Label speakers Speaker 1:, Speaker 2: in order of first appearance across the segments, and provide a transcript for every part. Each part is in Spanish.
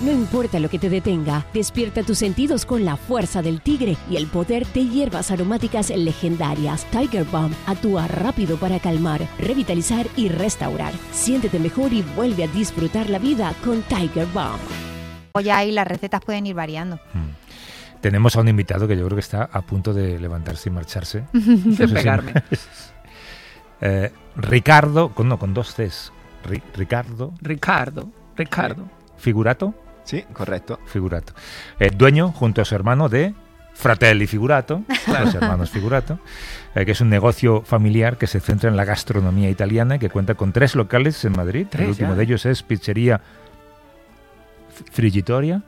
Speaker 1: No importa lo que te detenga, despierta tus sentidos con la fuerza del tigre y el poder de hierbas aromáticas legendarias. Tiger Balm actúa rápido para calmar, revitalizar y restaurar. Siéntete mejor y vuelve a disfrutar la vida con Tiger Balm.
Speaker 2: Ya ahí las recetas pueden ir variando.
Speaker 3: Tenemos a un invitado que yo creo que está a punto de levantarse y marcharse.
Speaker 4: De pegarme.
Speaker 3: Ricardo, con dos Cs. Ricardo. Figurato.
Speaker 5: Sí, correcto.
Speaker 3: Figurato. Dueño, junto a su hermano, de Fratelli Figurato, los hermanos Figurato, que es un negocio familiar que se centra en la gastronomía italiana y que cuenta con 3 locales en Madrid. El último de ellos es Pizzería Friggitoria.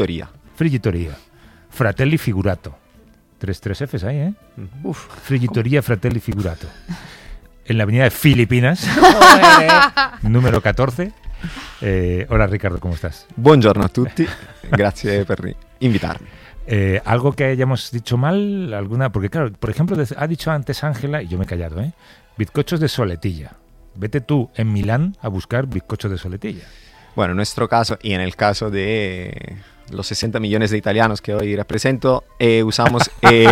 Speaker 3: Fratelli Figurato. 3 Fs ahí, ¿eh? Friggitoria Fratelli Figurato. En la avenida de Filipinas, número 14. Hola Ricardo, ¿cómo estás?
Speaker 5: Buongiorno a tutti, grazie per invitarmi.
Speaker 3: ¿Algo que hayamos dicho mal? Porque claro, por ejemplo, ha dicho antes Ángela, y yo me he callado, bizcochos de soletilla. Vete tú en Milán a buscar bizcochos de soletilla.
Speaker 5: Bueno, en nuestro caso y en el caso de los 60 millones de italianos que hoy represento, usamos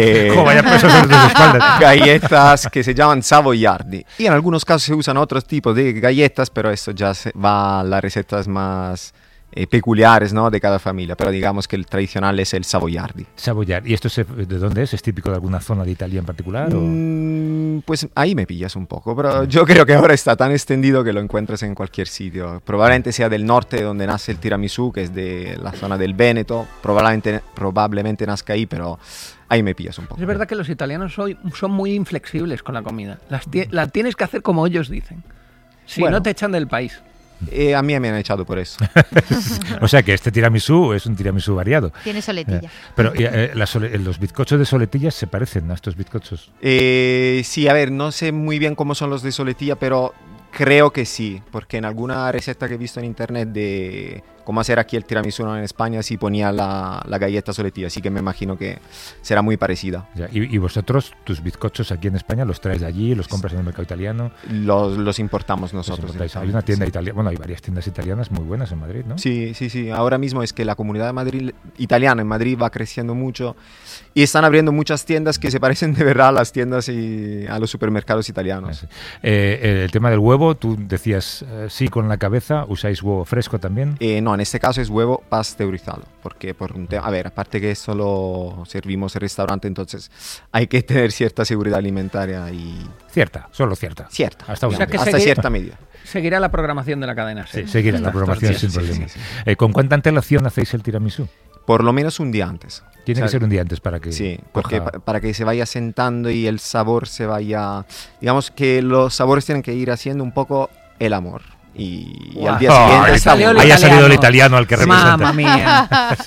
Speaker 5: galletas que se llaman savoiardi. Y en algunos casos se usan otros tipos de galletas, pero eso ya va a las recetas más peculiares, ¿no?, de cada familia. Pero digamos que el tradicional es el savoiardi.
Speaker 3: ¿Y esto de dónde es? ¿Es típico de alguna zona de Italia en particular?
Speaker 5: Pues ahí me pillas un poco, pero yo creo que ahora está tan extendido que lo encuentras en cualquier sitio. Probablemente sea del norte donde nace el tiramisú, que es de la zona del Véneto. Probablemente nazca ahí, pero ahí me pillas un poco.
Speaker 4: Es verdad que los italianos son muy inflexibles con la comida. La tienes que hacer como ellos dicen. Si no te echan del país.
Speaker 5: A mí me han echado por eso.
Speaker 3: O sea que este tiramisú es un tiramisú variado.
Speaker 2: Tiene soletilla.
Speaker 3: Pero los bizcochos de soletilla se parecen a estos bizcochos.
Speaker 5: Sí, a ver, no sé muy bien cómo son los de soletilla, pero creo que sí, porque en alguna receta que he visto en internet de cómo hacer aquí el tiramisú en España sí ponía la galleta soletilla, así que me imagino que será muy parecida.
Speaker 3: Ya, ¿y vosotros, tus bizcochos aquí en España, los traes de allí, los compras en el mercado italiano?
Speaker 5: Los importamos nosotros.
Speaker 3: Hay una tienda italiana, bueno, hay varias tiendas italianas muy buenas en Madrid, ¿no?
Speaker 5: Sí. Ahora mismo es que la comunidad italiana en Madrid va creciendo mucho y están abriendo muchas tiendas que se parecen de verdad a las tiendas y a los supermercados italianos.
Speaker 3: El tema del huevo, tú decías sí con la cabeza, ¿usáis huevo fresco también?
Speaker 5: No, en este caso es huevo pasteurizado, porque aparte que eso lo servimos en restaurante, entonces hay que tener cierta seguridad alimentaria y...
Speaker 3: Solo cierta.
Speaker 5: Hasta cierta medida.
Speaker 4: Seguirá la programación de la cadena.
Speaker 3: Sí, seguirá la programación sin problema. Sí. ¿Con cuánta antelación hacéis el tiramisú?
Speaker 5: Por lo menos un día antes.
Speaker 3: Tiene que ser un día antes para que...
Speaker 5: Sí, porque para que se vaya sentando y el sabor se vaya... Digamos que los sabores tienen que ir haciendo un poco el amor. Y al día siguiente...
Speaker 3: Ahí ha salido el italiano al que representa.
Speaker 4: ¡Mamma mía!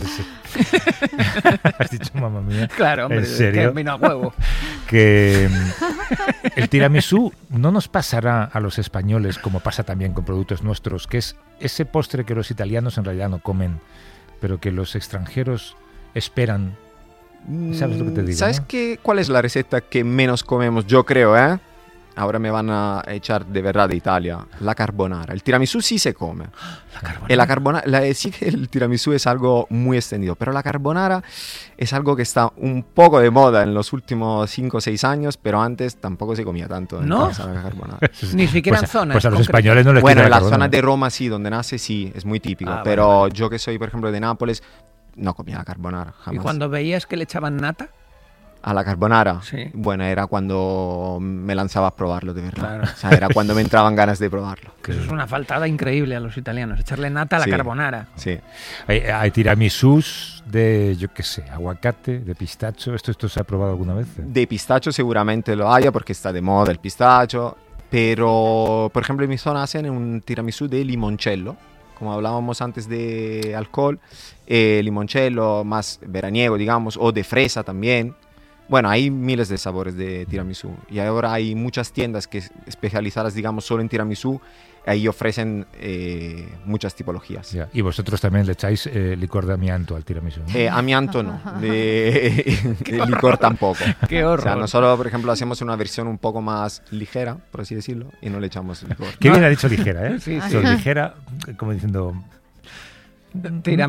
Speaker 3: ¿Has dicho mamma mía?
Speaker 4: Claro, hombre.
Speaker 3: ¿En serio?
Speaker 4: Que vino a huevo.
Speaker 3: Que el tiramisú no nos pasará a los españoles, como pasa también con productos nuestros, que es ese postre que los italianos en realidad no comen, pero que los extranjeros esperan. ¿Sabes lo que te digo?
Speaker 5: ¿Sabes cuál es la receta que menos comemos? Yo creo, Ahora me van a echar de verdad de Italia. La carbonara. El tiramisú sí se come. La carbonara, sí que el tiramisú es algo muy extendido, pero la carbonara es algo que está un poco de moda en los últimos 5 o 6 años, pero antes tampoco se comía tanto.
Speaker 4: ¿No?
Speaker 5: La carbonara.
Speaker 4: Ni siquiera en zonas.
Speaker 3: Pues a los españoles no les
Speaker 5: Bueno, en la
Speaker 3: carbonara.
Speaker 5: zona de Roma sí, donde nace sí, es muy típico. Pero vale. Yo que soy, por ejemplo, de Nápoles, no comía la carbonara jamás.
Speaker 4: ¿Y cuando veías que le echaban nata?
Speaker 5: A la carbonara,
Speaker 4: sí.
Speaker 5: Bueno, era cuando me lanzaba a probarlo, de verdad. Claro. O sea, era cuando me entraban ganas de probarlo.
Speaker 4: Que eso es una faltada increíble a los italianos, echarle nata a la carbonara.
Speaker 5: Sí.
Speaker 3: Hay tiramisús de, yo qué sé, aguacate, de pistacho. ¿Esto se ha probado alguna vez?
Speaker 5: De pistacho seguramente lo haya porque está de moda el pistacho. Pero, por ejemplo, en mi zona hacen un tiramisú de limoncello. Como hablábamos antes de alcohol, limoncello más veraniego, digamos, o de fresa también. Bueno, hay miles de sabores de tiramisú y ahora hay muchas tiendas que especializadas, digamos, solo en tiramisú. Ahí ofrecen muchas tipologías.
Speaker 3: Ya. Y vosotros también le echáis licor de amianto al tiramisú, ¿no?
Speaker 5: Amianto no, de licor tampoco.
Speaker 4: ¡Qué horror!
Speaker 5: O sea, nosotros, por ejemplo, hacemos una versión un poco más ligera, por así decirlo, y no le echamos licor.
Speaker 3: Qué bien ha dicho ligera, ¿eh?
Speaker 4: Sí.
Speaker 3: Ligera, como diciendo...